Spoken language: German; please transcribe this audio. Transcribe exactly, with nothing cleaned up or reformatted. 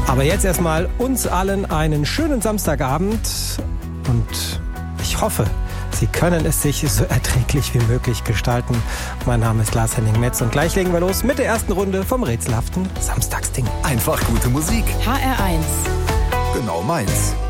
Aber jetzt erstmal uns allen einen schönen Samstagabend und ich hoffe, Sie können es sich so erträglich wie möglich gestalten. Mein Name ist Lars-Henning Metz und gleich legen wir los mit der ersten Runde vom rätselhaften Samstagsding. Einfach gute Musik. H R eins. Genau meins.